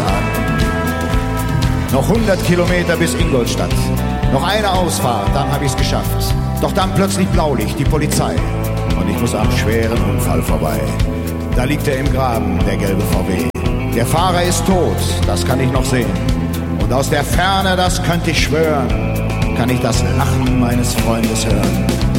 ausatmen. Noch 100 Kilometer bis Ingolstadt. Noch eine Ausfahrt, dann habe ich's geschafft. Doch dann plötzlich Blaulicht, die Polizei. Und ich muss am schweren Unfall vorbei. Da liegt er im Graben, der gelbe VW. Der Fahrer ist tot, das kann ich noch sehen. Und aus der Ferne, das könnte ich schwören, kann ich das Lachen meines Freundes hören.